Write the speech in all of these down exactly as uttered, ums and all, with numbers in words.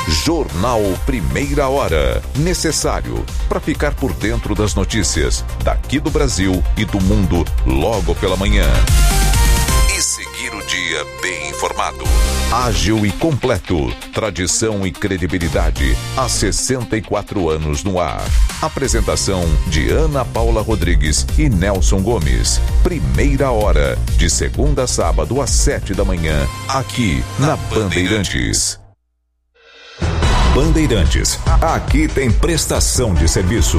Jornal Primeira Hora. Necessário para ficar por dentro das notícias daqui do Brasil e do mundo logo pela manhã. E seguir o dia bem informado. Ágil e completo. Tradição e credibilidade. Há sessenta e quatro anos no ar. Apresentação de Ana Paula Rodrigues e Nelson Gomes. Primeira Hora. De segunda a sábado às sete da manhã. Aqui na Bandeirantes. Bandeirantes. Aqui tem prestação de serviço.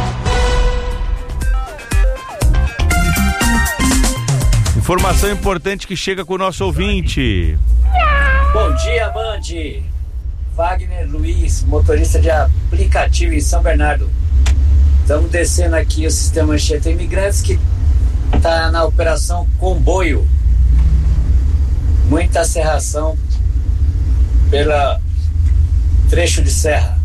Informação importante que chega com o nosso ouvinte. Bom dia, Band. Wagner Luiz, motorista de aplicativo em São Bernardo. Estamos descendo aqui o sistema Anchieta Imigrantes, que está na operação Comboio. Muita serração pela trecho de serra.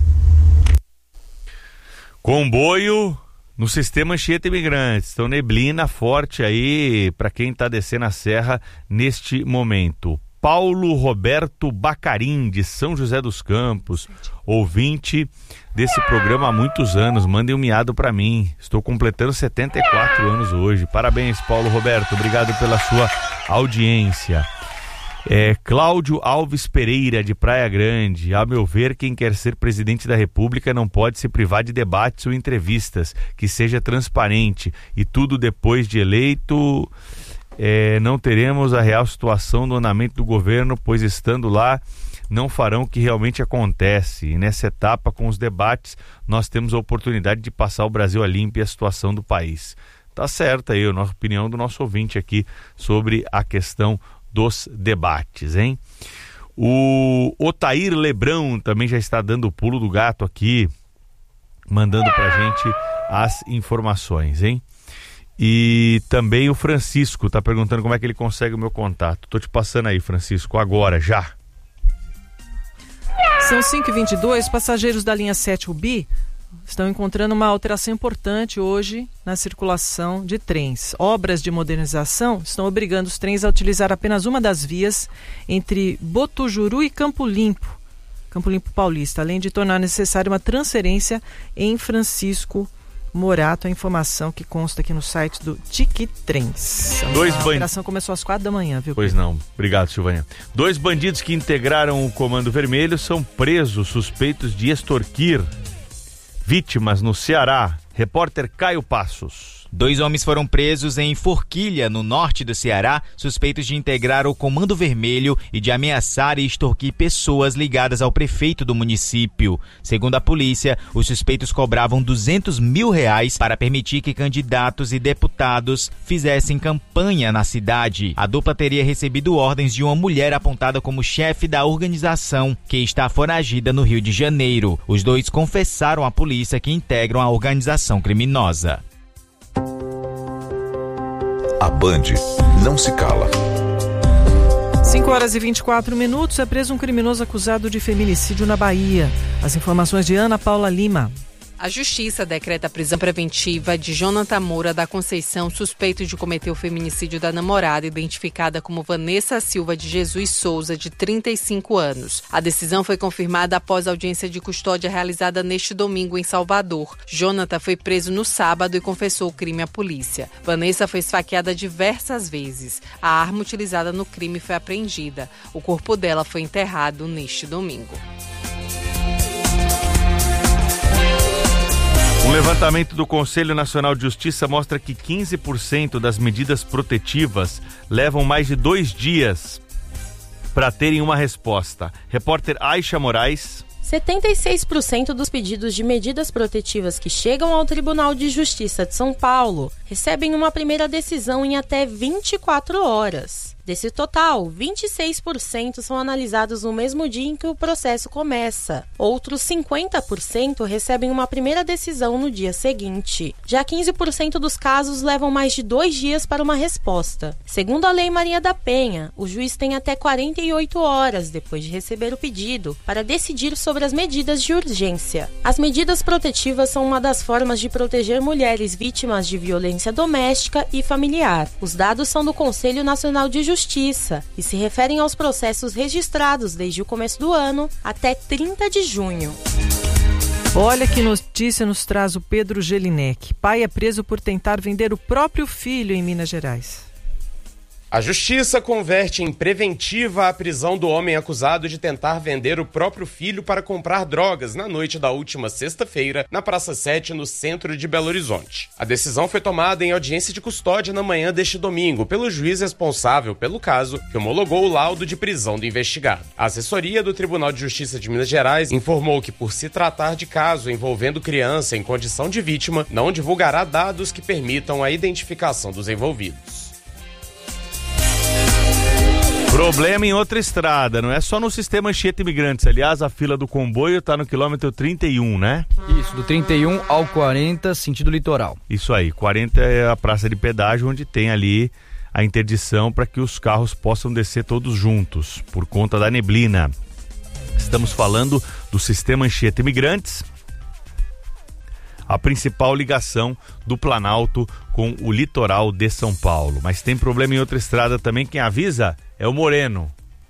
Comboio no sistema Anchieta Imigrantes. Então, neblina forte aí para quem está descendo a serra neste momento. Paulo Roberto Bacarim, de São José dos Campos, ouvinte desse programa há muitos anos. Mandem um miado para mim. Estou completando setenta e quatro anos hoje. Parabéns, Paulo Roberto. Obrigado pela sua audiência. É, Cláudio Alves Pereira, de Praia Grande. A meu ver, quem quer ser presidente da República não pode se privar de debates ou entrevistas, que seja transparente, e tudo depois de eleito. É, não teremos a real situação do andamento do governo, pois estando lá não farão o que realmente acontece. E nessa etapa, com os debates, nós temos a oportunidade de passar o Brasil a limpo e a situação do país. Tá certa aí a nossa opinião do nosso ouvinte aqui sobre a questão dos debates, hein? O Otair Lebrão também já está dando o pulo do gato aqui, mandando pra gente as informações, hein? E também o Francisco está perguntando como é que ele consegue o meu contato. Tô te passando aí, Francisco, agora, já. São cinco e vinte e dois, passageiros da linha sete Rubi estão encontrando uma alteração importante hoje na circulação de trens. Obras de modernização estão obrigando os trens a utilizar apenas uma das vias entre Botujuru e Campo Limpo, Campo Limpo Paulista, além de tornar necessária uma transferência em Francisco Morato, a informação que consta aqui no site do Tiquitrens. Dois A operação começou às quatro da manhã, viu? Pois não. Obrigado, Silvânia. Dois bandidos que integraram o Comando Vermelho são presos suspeitos de extorquir vítimas no Ceará. Repórter Caio Passos. Dois homens foram presos em Forquilha, no norte do Ceará, suspeitos de integrar o Comando Vermelho e de ameaçar e extorquir pessoas ligadas ao prefeito do município. Segundo a polícia, os suspeitos cobravam duzentos mil reais para permitir que candidatos e deputados fizessem campanha na cidade. A dupla teria recebido ordens de uma mulher apontada como chefe da organização, que está foragida no Rio de Janeiro. Os dois confessaram à polícia que integram a organização criminosa. A Band não se cala. cinco horas e vinte e quatro minutos, é preso um criminoso acusado de feminicídio na Bahia. As informações de Ana Paula Lima. A Justiça decreta a prisão preventiva de Jonathan Moura da Conceição, suspeito de cometer o feminicídio da namorada, identificada como Vanessa Silva de Jesus Souza, de trinta e cinco anos. A decisão foi confirmada após a audiência de custódia realizada neste domingo em Salvador. Jonathan foi preso no sábado e confessou o crime à polícia. Vanessa foi esfaqueada diversas vezes. A arma utilizada no crime foi apreendida. O corpo dela foi enterrado neste domingo. Um levantamento do Conselho Nacional de Justiça mostra que quinze por cento das medidas protetivas levam mais de dois dias para terem uma resposta. Repórter Aisha Moraes. setenta e seis por cento dos pedidos de medidas protetivas que chegam ao Tribunal de Justiça de São Paulo recebem uma primeira decisão em até vinte e quatro horas. Desse total, vinte e seis por cento são analisados no mesmo dia em que o processo começa. Outros cinquenta por cento recebem uma primeira decisão no dia seguinte. Já quinze por cento dos casos levam mais de dois dias para uma resposta. Segundo a Lei Maria da Penha, o juiz tem até quarenta e oito horas depois de receber o pedido para decidir sobre as medidas de urgência. As medidas protetivas são uma das formas de proteger mulheres vítimas de violência doméstica e familiar. Os dados são do Conselho Nacional de Justiça Justiça e se referem aos processos registrados desde o começo do ano até trinta de junho. Olha que notícia nos traz o Pedro Gelinek. Pai é preso por tentar vender o próprio filho em Minas Gerais. A justiça converte em preventiva a prisão do homem acusado de tentar vender o próprio filho para comprar drogas na noite da última sexta-feira, na Praça sete, no centro de Belo Horizonte. A decisão foi tomada em audiência de custódia na manhã deste domingo pelo juiz responsável pelo caso, que homologou o laudo de prisão do investigado. A assessoria do Tribunal de Justiça de Minas Gerais informou que, por se tratar de caso envolvendo criança em condição de vítima, não divulgará dados que permitam a identificação dos envolvidos. Problema em outra estrada, não é só no sistema Anchieta Imigrantes. Aliás, a fila do comboio está no quilômetro trinta e um, né? Isso, do trinta e um ao quarenta, sentido litoral. Isso aí, quarenta é a praça de pedágio, onde tem ali a interdição para que os carros possam descer todos juntos, por conta da neblina. Estamos falando do sistema Anchieta Imigrantes, a principal ligação do Planalto com o litoral de São Paulo. Mas tem problema em outra estrada também, quem avisa é o Moreno.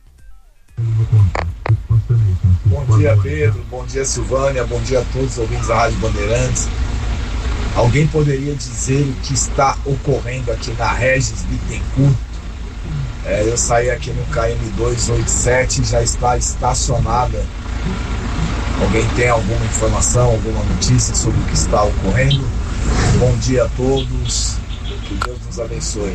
Bom dia, Pedro, bom dia, Silvânia, bom dia a todos os ouvintes da Rádio Bandeirantes. Alguém poderia dizer o que está ocorrendo aqui na Regis Bittencourt? É, eu saí aqui no K M duzentos e oitenta e sete, já está estacionada. Alguém tem alguma informação, alguma notícia sobre o que está ocorrendo? Bom dia a todos, que Deus nos abençoe.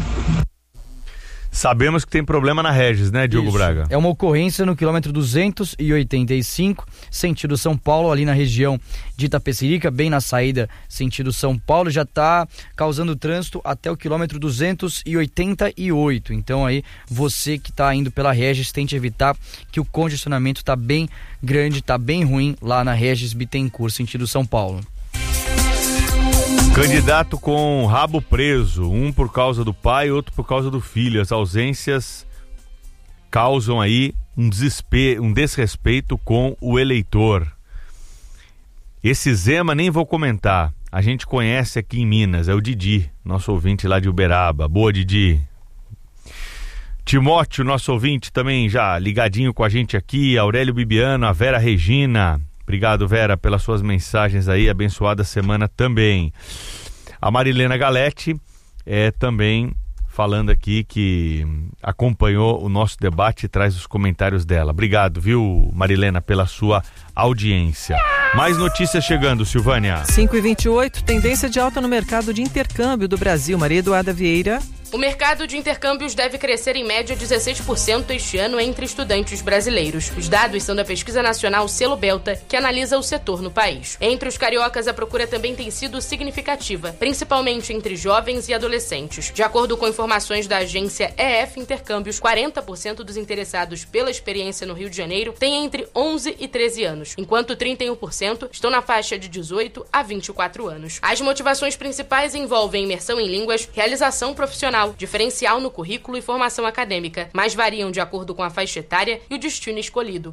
Sabemos que tem problema na Regis, né, Diogo Isso. Braga? É uma ocorrência no quilômetro duzentos e oitenta e cinco, sentido São Paulo, ali na região de Itapecerica, bem na saída sentido São Paulo, já está causando trânsito até o quilômetro duzentos e oitenta e oito. Então aí, você que está indo pela Regis, tente evitar que o congestionamento está bem grande, está bem ruim lá na Regis Bittencourt, sentido São Paulo. Candidato com rabo preso, um por causa do pai, outro por causa do filho. As ausências causam aí um desespero, um desrespeito com o eleitor. Esse Zema nem vou comentar, a gente conhece aqui em Minas, é o Didi, nosso ouvinte lá de Uberaba. Boa, Didi. Timóteo, nosso ouvinte também já ligadinho com a gente aqui, Aurélio Bibiano, a Vera Regina. Obrigado, Vera, pelas suas mensagens aí, abençoada semana também. A Marilena Galete é também falando aqui que acompanhou o nosso debate e traz os comentários dela. Obrigado, viu, Marilena, pela sua audiência. Mais notícias chegando, Silvânia. cinco e vinte e oito, tendência de alta no mercado de intercâmbio do Brasil. Maria Eduarda Vieira. O mercado de intercâmbios deve crescer em média dezesseis por cento este ano entre estudantes brasileiros. Os dados são da pesquisa nacional Selo Belta, que analisa o setor no país. Entre os cariocas, a procura também tem sido significativa, principalmente entre jovens e adolescentes. De acordo com informações da agência E F Intercâmbios, quarenta por cento dos interessados pela experiência no Rio de Janeiro têm entre onze e treze anos, enquanto trinta e um por cento estão na faixa de dezoito a vinte e quatro anos. As motivações principais envolvem imersão em línguas, realização profissional, diferencial no currículo e formação acadêmica, mas variam de acordo com a faixa etária e o destino escolhido.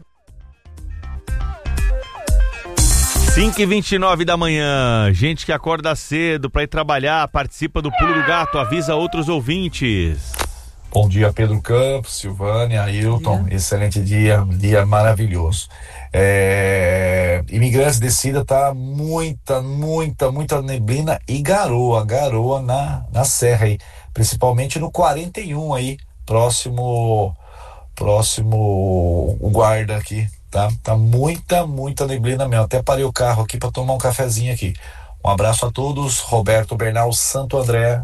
cinco e vinte e nove da manhã, gente que acorda cedo para ir trabalhar, participa do Pulo do Gato, avisa outros ouvintes. Bom dia, Pedro Campos, Silvânia, Ailton, excelente dia, dia maravilhoso. É... Imigrantes Descida, tá muita, muita, muita neblina e garoa, garoa na, na serra aí, principalmente no quarenta e um aí, próximo, próximo o guarda aqui, tá? Tá muita, muita neblina mesmo, até parei o carro aqui para tomar um cafezinho aqui. Um abraço a todos, Roberto Bernal, Santo André.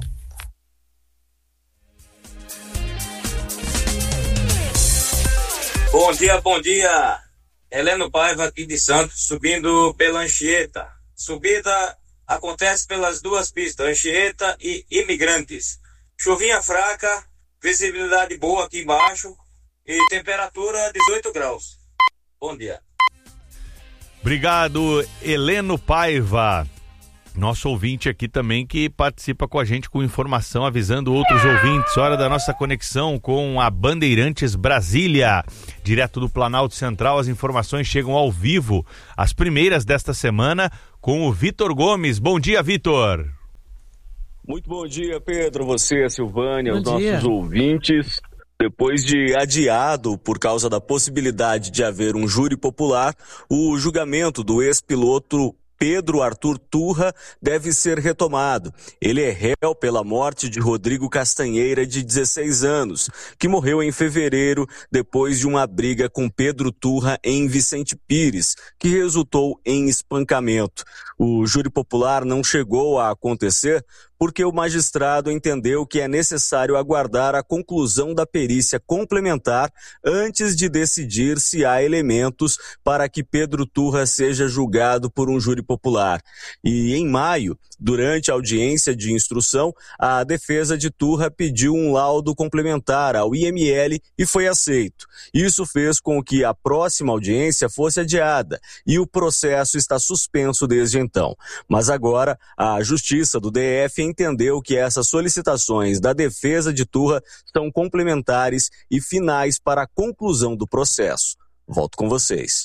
Bom dia, bom dia. Heleno Paiva aqui de Santos, subindo pela Anchieta. Subida acontece pelas duas pistas, Anchieta e Imigrantes. Chuvinha fraca, visibilidade boa aqui embaixo e temperatura dezoito graus. Bom dia. Obrigado, Heleno Paiva. Nosso ouvinte aqui também que participa com a gente com informação, avisando outros ouvintes. Hora da nossa conexão com a Bandeirantes Brasília. Direto do Planalto Central, as informações chegam ao vivo. As primeiras desta semana com o Vitor Gomes. Bom dia, Vitor. Muito bom dia, Pedro, você, a Silvânia, bom os dia. nossos ouvintes. Depois de adiado por causa da possibilidade de haver um júri popular, o julgamento do ex-piloto Pedro Arthur Turra deve ser retomado. Ele é réu pela morte de Rodrigo Castanheira, de dezesseis anos, que morreu em fevereiro depois de uma briga com Pedro Turra em Vicente Pires, que resultou em espancamento. O júri popular não chegou a acontecer porque o magistrado entendeu que é necessário aguardar a conclusão da perícia complementar antes de decidir se há elementos para que Pedro Turra seja julgado por um júri popular. E em maio, durante a audiência de instrução, a defesa de Turra pediu um laudo complementar ao I M L e foi aceito. Isso fez com que a próxima audiência fosse adiada e o processo está suspenso desde então. Mas agora, a Justiça do D F entendeu que essas solicitações da defesa de Turra são complementares e finais para a conclusão do processo. Volto com vocês.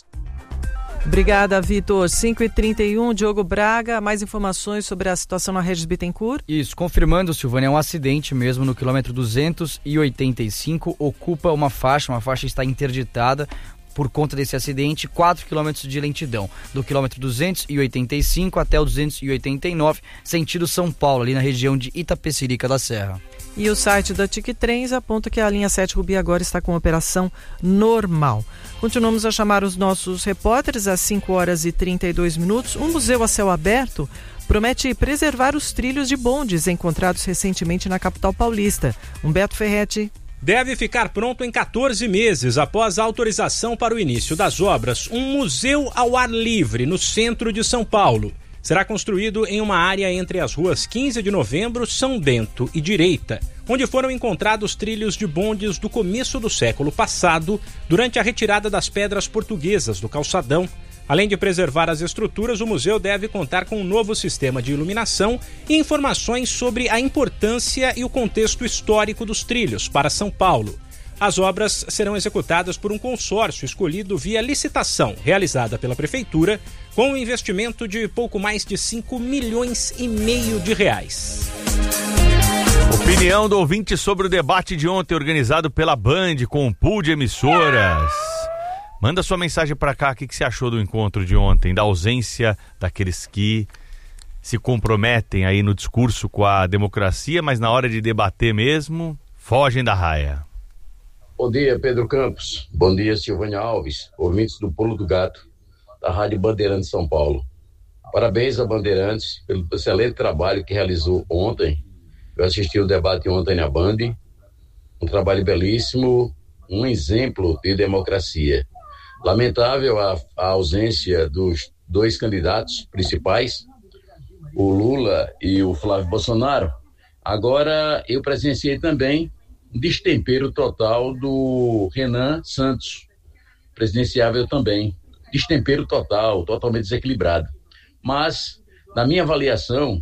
Obrigada, Vitor. cinco e trinta e um, Diogo Braga, mais informações sobre a situação na Regis Bittencourt? Isso, confirmando, Silvânia, é um acidente mesmo no quilômetro duzentos e oitenta e cinco, ocupa uma faixa, uma faixa está interditada. Por conta desse acidente, quatro quilômetros de lentidão, do quilômetro duzentos e oitenta e cinco até o duzentos e oitenta e nove, sentido São Paulo, ali na região de Itapecerica da Serra. E o site da Tic Trens aponta que a linha sete Rubi agora está com operação normal. Continuamos a chamar os nossos repórteres às cinco horas e trinta e dois minutos. Um museu a céu aberto promete preservar os trilhos de bondes encontrados recentemente na capital paulista. Humberto Ferretti. Deve ficar pronto em quatorze meses após a autorização para o início das obras um museu ao ar livre no centro de São Paulo. Será construído em uma área entre as ruas quinze de novembro, São Bento e Direita, onde foram encontrados trilhos de bondes do começo do século passado, durante a retirada das pedras portuguesas do calçadão. Além de preservar as estruturas, o museu deve contar com um novo sistema de iluminação e informações sobre a importância e o contexto histórico dos trilhos para São Paulo. As obras serão executadas por um consórcio escolhido via licitação, realizada pela Prefeitura, com um investimento de pouco mais de cinco milhões e meio de reais. Opinião do ouvinte sobre o debate de ontem organizado pela Band com um pool de emissoras. Manda sua mensagem para cá, o que, que você achou do encontro de ontem, da ausência daqueles que se comprometem aí no discurso com a democracia, mas na hora de debater mesmo, fogem da raia. Bom dia, Pedro Campos. Bom dia, Silvânia Alves, ouvintes do Pulo do Gato, da Rádio Bandeirantes São Paulo. Parabéns a Bandeirantes pelo excelente trabalho que realizou ontem. Eu assisti o debate ontem na Band, um trabalho belíssimo, um exemplo de democracia. Lamentável a, a ausência dos dois candidatos principais, o Lula e o Flávio Bolsonaro. Agora, eu presenciei também um destempero total do Renan Santos, presidenciável também. Destempero total, totalmente desequilibrado. Mas, na minha avaliação,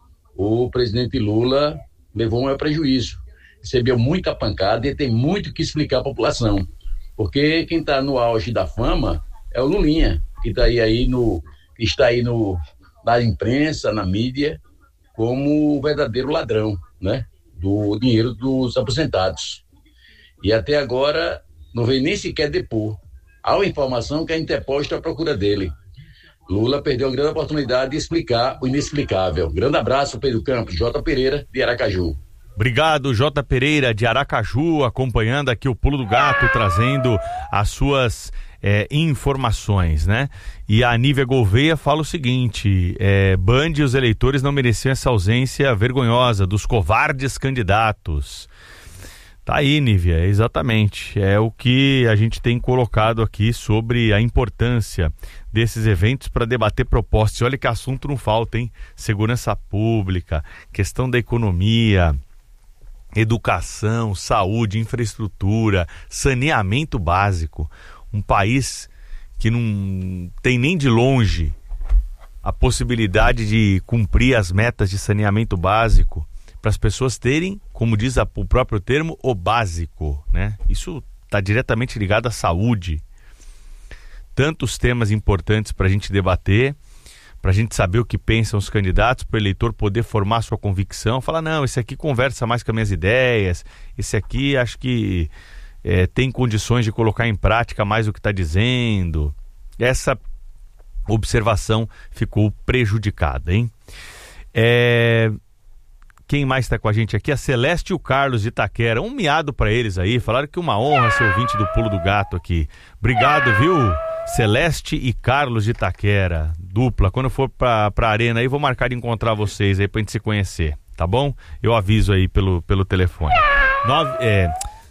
o presidente Lula levou um maior prejuízo. Recebeu muita pancada e tem muito que explicar à população. Porque quem está no auge da fama é o Lulinha, que tá aí, aí no, está aí no, na imprensa, na mídia, como o verdadeiro ladrão, né, do dinheiro dos aposentados. E até agora não veio nem sequer depor. Há uma informação que é interposta à procura dele. Lula perdeu a grande oportunidade de explicar o inexplicável. Grande abraço, Pedro Campos, J. Pereira, de Aracaju. Obrigado, J. Pereira, de Aracaju, acompanhando aqui o Pulo do Gato, trazendo as suas é, informações, né? E a Nívia Gouveia fala o seguinte, é, Band e os eleitores não mereciam essa ausência vergonhosa dos covardes candidatos. Tá aí, Nívia, exatamente. É o que a gente tem colocado aqui sobre a importância desses eventos para debater propostas. Olha que assunto não falta, hein? Segurança pública, questão da economia, educação, saúde, infraestrutura, saneamento básico. Um país que não tem nem de longe a possibilidade de cumprir as metas de saneamento básico para as pessoas terem, como diz o próprio termo, o básico, né? Isso está diretamente ligado à saúde. Tantos temas importantes para a gente debater, para a gente saber o que pensam os candidatos, para o eleitor poder formar sua convicção, falar, não, esse aqui conversa mais com as minhas ideias, esse aqui acho que é, tem condições de colocar em prática mais o que está dizendo. Essa observação ficou prejudicada, hein? É... Quem mais está com a gente aqui? A Celeste e o Carlos de Itaquera. Um miado para eles aí. Falaram que uma honra ser ouvinte do Pulo do Gato aqui. Obrigado, viu? Celeste e Carlos de Itaquera. Dupla. Quando eu for pra, pra arena aí, vou marcar de encontrar vocês aí pra gente se conhecer. Tá bom? Eu aviso aí pelo, pelo telefone. Nove, é,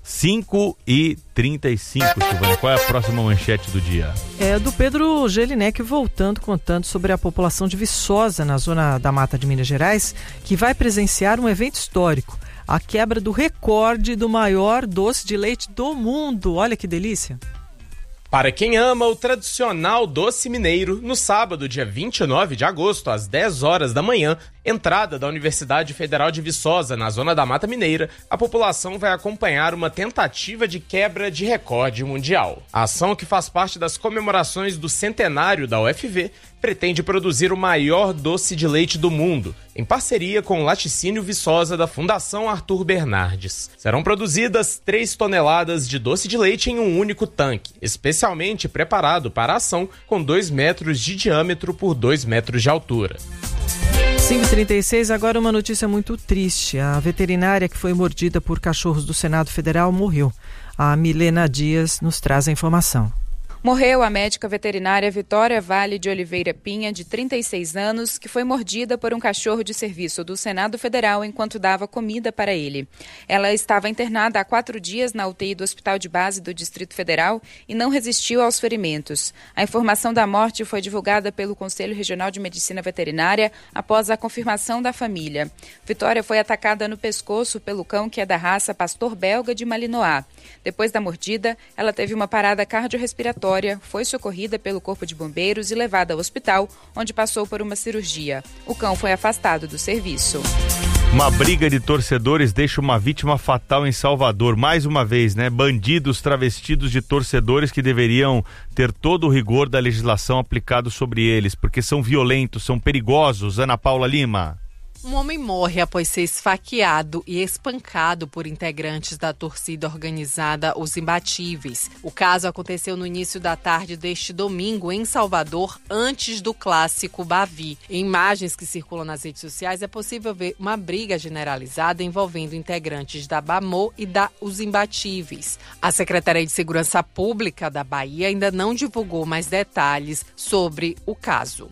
cinco e trinta e cinco, Silvana. Qual é a próxima manchete do dia? É do Pedro Gelinek voltando, contando sobre a população de Viçosa, na zona da Mata de Minas Gerais, que vai presenciar um evento histórico. A quebra do recorde do maior doce de leite do mundo. Olha que delícia. Para quem ama o tradicional doce mineiro, no sábado, dia vinte e nove de agosto, às dez horas da manhã, entrada da Universidade Federal de Viçosa, na zona da Mata Mineira, a população vai acompanhar uma tentativa de quebra de recorde mundial. A ação, que faz parte das comemorações do centenário da U F V, pretende produzir o maior doce de leite do mundo, em parceria com o Laticínio Viçosa da Fundação Arthur Bernardes. Serão produzidas três toneladas de doce de leite em um único tanque, especialmente preparado para a ação, com dois metros de diâmetro por dois metros de altura. cinco e trinta e seis, agora uma notícia muito triste. A veterinária que foi mordida por cachorros do Senado Federal morreu. A Milena Dias nos traz a informação. Morreu a médica veterinária Vitória Vale de Oliveira Pinha, de trinta e seis anos, que foi mordida por um cachorro de serviço do Senado Federal enquanto dava comida para ele. Ela estava internada há quatro dias na U T I do Hospital de Base do Distrito Federal e não resistiu aos ferimentos. A informação da morte foi divulgada pelo Conselho Regional de Medicina Veterinária após a confirmação da família. Vitória foi atacada no pescoço pelo cão que é da raça Pastor Belga de Malinois. Depois da mordida, ela teve uma parada cardiorrespiratória, foi socorrida pelo Corpo de Bombeiros e levada ao hospital, onde passou por uma cirurgia. O cão foi afastado do serviço. Uma briga de torcedores deixa uma vítima fatal em Salvador. Mais uma vez, né? Bandidos travestidos de torcedores que deveriam ter todo o rigor da legislação aplicado sobre eles, porque são violentos, são perigosos. Ana Paula Lima. Um homem morre após ser esfaqueado e espancado por integrantes da torcida organizada Os Imbatíveis. O caso aconteceu no início da tarde deste domingo em Salvador, antes do clássico Bavi. Em imagens que circulam nas redes sociais é possível ver uma briga generalizada envolvendo integrantes da BAMO e da Os Imbatíveis. A Secretaria de Segurança Pública da Bahia ainda não divulgou mais detalhes sobre o caso.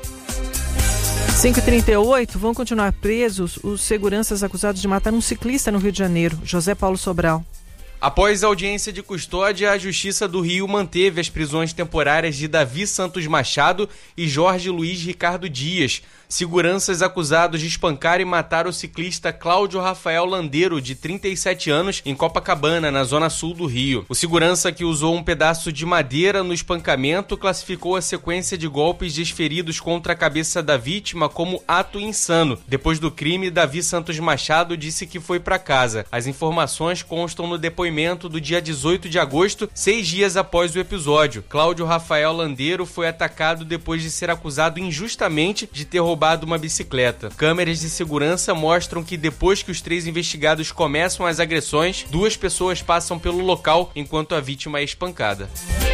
cinco e trinta e oito, vão continuar presos os seguranças acusados de matar um ciclista no Rio de Janeiro. José Paulo Sobral. Após a audiência de custódia, a Justiça do Rio manteve as prisões temporárias de Davi Santos Machado e Jorge Luiz Ricardo Dias, seguranças acusados de espancar e matar o ciclista Cláudio Rafael Landeiro, de trinta e sete anos, em Copacabana, na zona sul do Rio. O segurança, que usou um pedaço de madeira no espancamento, classificou a sequência de golpes desferidos contra a cabeça da vítima como ato insano. Depois do crime, Davi Santos Machado disse que foi para casa. As informações constam no depoimento do dia dezoito de agosto, seis dias após o episódio. Cláudio Rafael Landeiro foi atacado depois de ser acusado injustamente de ter roubado uma bicicleta. Câmeras de segurança mostram que depois que os três investigados começam as agressões, duas pessoas passam pelo local enquanto a vítima é espancada.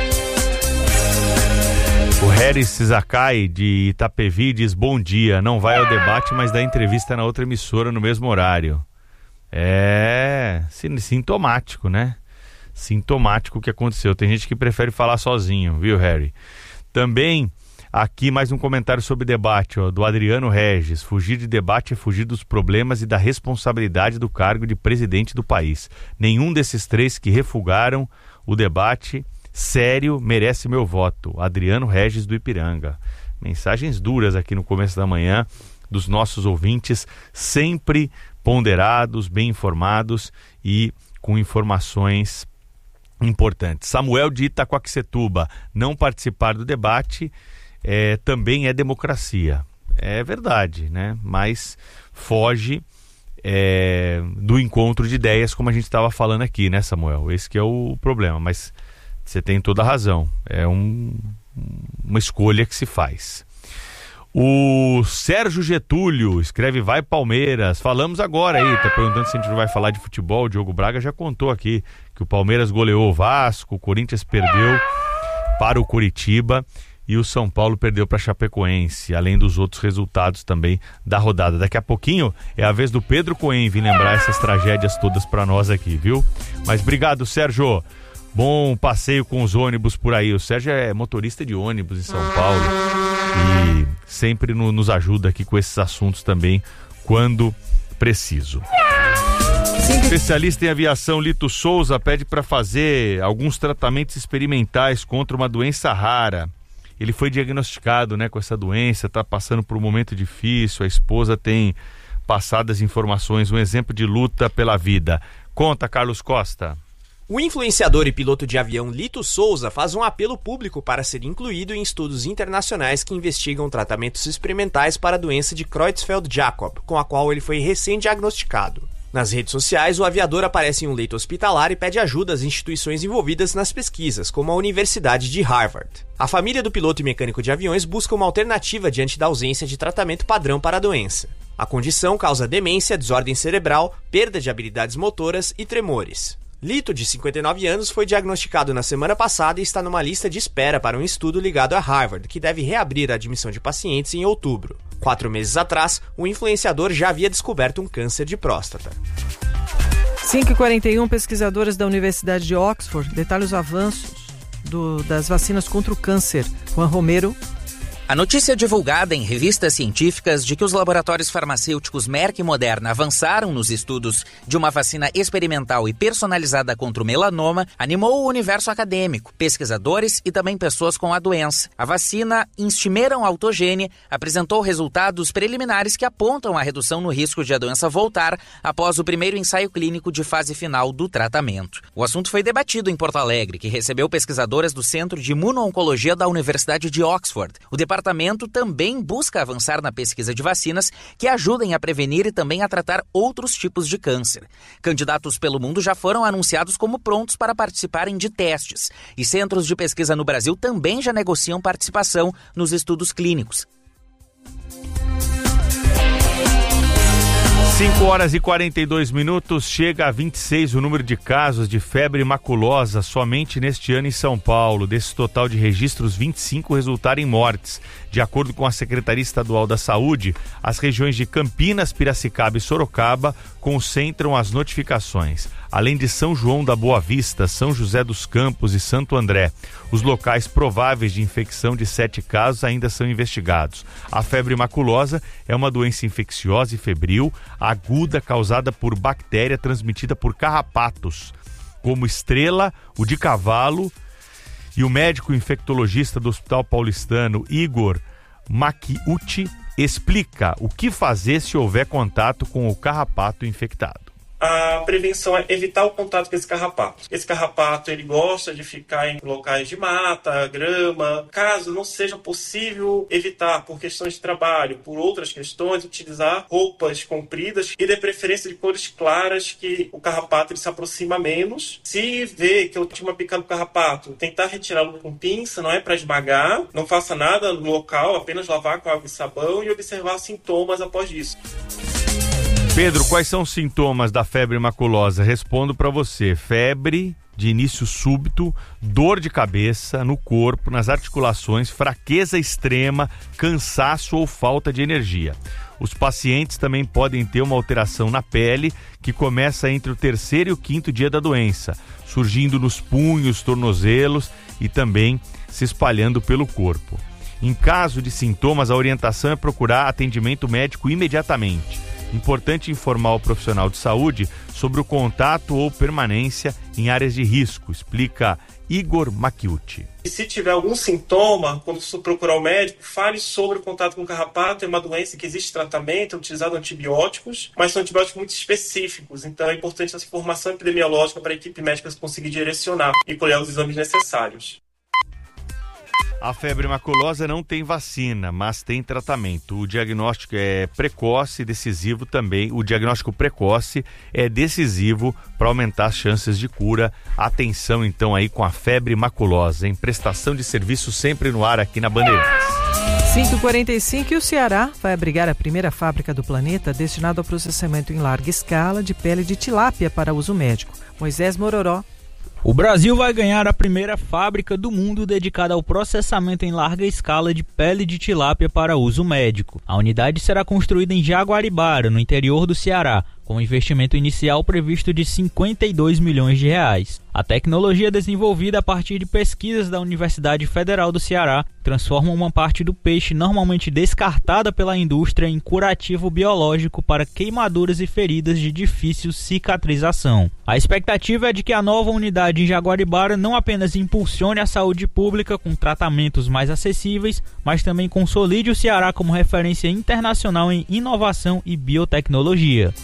O Harris Sakai, de Itapevi, diz: bom dia, não vai ao debate, mas dá entrevista na outra emissora no mesmo horário. É sintomático, né? Sintomático o que aconteceu. Tem gente que prefere falar sozinho, viu, Harry? Também aqui mais um comentário sobre debate, ó, do Adriano Regis. Fugir de debate é fugir dos problemas e da responsabilidade do cargo de presidente do país. Nenhum desses três que refugaram o debate sério merece meu voto. Adriano Regis, do Ipiranga. Mensagens duras aqui no começo da manhã dos nossos ouvintes, sempre ponderados, bem informados e com informações importantes. Samuel de Itaquaquecetuba: não participar do debate é, também é democracia. É verdade, né? Mas foge é, do encontro de ideias, como a gente estava falando aqui, né, Samuel? Esse que é o problema, mas você tem toda a razão. É um, uma escolha que se faz. O Sérgio Getúlio escreve vai Palmeiras, falamos agora aí, tá perguntando se a gente não vai falar de futebol. O Diogo Braga já contou aqui que o Palmeiras goleou o Vasco, o Corinthians perdeu para o Curitiba e o São Paulo perdeu para a Chapecoense, além dos outros resultados também da rodada. Daqui a pouquinho é a vez do Pedro Cohen vir lembrar essas tragédias todas para nós aqui, viu? Mas obrigado, Sérgio. Bom passeio com os ônibus por aí. O Sérgio é motorista de ônibus em São Paulo e sempre no, nos ajuda aqui com esses assuntos também, quando preciso. Sim. Especialista em aviação Lito Souza pede para fazer alguns tratamentos experimentais contra uma doença rara. Ele foi diagnosticado, né, com essa doença, está passando por um momento difícil, a esposa tem passado as informações, um exemplo de luta pela vida. Conta, Carlos Costa. O influenciador e piloto de avião Lito Souza faz um apelo público para ser incluído em estudos internacionais que investigam tratamentos experimentais para a doença de Creutzfeldt-Jakob, com a qual ele foi recém-diagnosticado. Nas redes sociais, o aviador aparece em um leito hospitalar e pede ajuda às instituições envolvidas nas pesquisas, como a Universidade de Harvard. A família do piloto e mecânico de aviões busca uma alternativa diante da ausência de tratamento padrão para a doença. A condição causa demência, desordem cerebral, perda de habilidades motoras e tremores. Lito, de cinquenta e nove anos, foi diagnosticado na semana passada e está numa lista de espera para um estudo ligado a Harvard, que deve reabrir a admissão de pacientes em outubro. Quatro meses atrás, o influenciador já havia descoberto um câncer de próstata. cinco e quarenta e um, pesquisadores da Universidade de Oxford detalham os avanços do, das vacinas contra o câncer. Juan Romero. A notícia divulgada em revistas científicas de que os laboratórios farmacêuticos Merck e Moderna avançaram nos estudos de uma vacina experimental e personalizada contra o melanoma animou o universo acadêmico, pesquisadores e também pessoas com a doença. A vacina Instimeram Autogene apresentou resultados preliminares que apontam a redução no risco de a doença voltar após o primeiro ensaio clínico de fase final do tratamento. O assunto foi debatido em Porto Alegre, que recebeu pesquisadoras do Centro de Imuno-Oncologia da Universidade de Oxford. O O departamento também busca avançar na pesquisa de vacinas que ajudem a prevenir e também a tratar outros tipos de câncer. Candidatos pelo mundo já foram anunciados como prontos para participarem de testes, e centros de pesquisa no Brasil também já negociam participação nos estudos clínicos. cinco horas e quarenta e dois minutos, chega a vinte e seis o número de casos de febre maculosa somente neste ano em São Paulo. Desse total de registros, vinte e cinco resultaram em mortes. De acordo com a Secretaria Estadual da Saúde, as regiões de Campinas, Piracicaba e Sorocaba concentram as notificações, além de São João da Boa Vista, São José dos Campos e Santo André. Os locais prováveis de infecção de sete casos ainda são investigados. A febre maculosa é uma doença infecciosa e febril, aguda, causada por bactéria transmitida por carrapatos, como estrela, o de cavalo, e o médico infectologista do Hospital Paulistano, Igor Makiuchi, explica o que fazer se houver contato com o carrapato infectado. A prevenção é evitar o contato com esse carrapato. Esse carrapato, ele gosta de ficar em locais de mata, grama. Caso não seja possível evitar por questões de trabalho, por outras questões, utilizar roupas compridas e de preferência de cores claras, que o carrapato ele se aproxima menos. Se vê que eu tinha uma picada do carrapato, tentar retirá-lo com pinça, não é para esmagar, não faça nada no local, apenas lavar com água e sabão e observar sintomas após isso. Pedro, quais são os sintomas da febre maculosa? Respondo para você. Febre de início súbito, dor de cabeça no corpo, nas articulações, fraqueza extrema, cansaço ou falta de energia. Os pacientes também podem ter uma alteração na pele que começa entre o terceiro e o quinto dia da doença, surgindo nos punhos, tornozelos e também se espalhando pelo corpo. Em caso de sintomas, a orientação é procurar atendimento médico imediatamente. Importante informar o profissional de saúde sobre o contato ou permanência em áreas de risco, explica Igor Makiuchi. E se tiver algum sintoma, quando for procurar o médico, fale sobre o contato com o carrapato. É uma doença que existe tratamento, é utilizado antibióticos, mas são antibióticos muito específicos. Então é importante essa informação epidemiológica para a equipe médica conseguir direcionar e colher os exames necessários. A febre maculosa não tem vacina, mas tem tratamento. O diagnóstico é precoce e decisivo também. O diagnóstico precoce é decisivo para aumentar as chances de cura. Atenção então aí com a febre maculosa, em prestação de serviço sempre no ar aqui na Bandeirantes. cinco e quarenta e cinco e o Ceará vai abrigar a primeira fábrica do planeta destinada ao processamento em larga escala de pele de tilápia para uso médico. Moisés Mororó. O Brasil vai ganhar a primeira fábrica do mundo dedicada ao processamento em larga escala de pele de tilápia para uso médico. A unidade será construída em Jaguaribara, no interior do Ceará, com um investimento inicial previsto de cinquenta e dois milhões de reais. A tecnologia desenvolvida a partir de pesquisas da Universidade Federal do Ceará transforma uma parte do peixe normalmente descartada pela indústria em curativo biológico para queimaduras e feridas de difícil cicatrização. A expectativa é de que a nova unidade em Jaguaribara não apenas impulsione a saúde pública com tratamentos mais acessíveis, mas também consolide o Ceará como referência internacional em inovação e biotecnologia.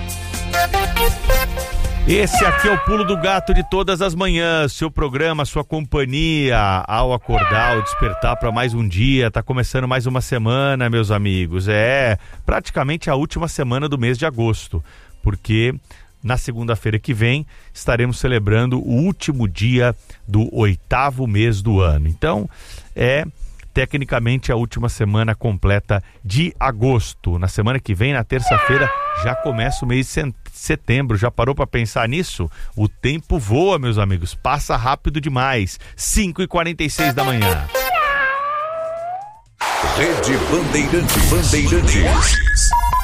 Esse aqui é o Pulo do Gato de todas as manhãs, seu programa, sua companhia ao acordar, ao despertar para mais um dia. Tá começando mais uma semana, meus amigos. É praticamente a última semana do mês de agosto, porque na segunda-feira que vem estaremos celebrando o último dia do oitavo mês do ano. Então, é tecnicamente a última semana completa de agosto. Na semana que vem, na terça-feira, já começa o mês de setembro. Já parou para pensar nisso? O tempo voa, meus amigos. Passa rápido demais. cinco e quarenta e seis da manhã. Rede Bandeirantes. Bandeirantes.